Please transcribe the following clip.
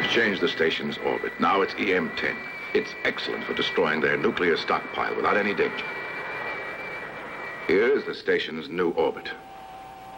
We've changed the station's orbit. Now it's EM-10. It's excellent for destroying their nuclear stockpile without any danger. Here's the station's new orbit.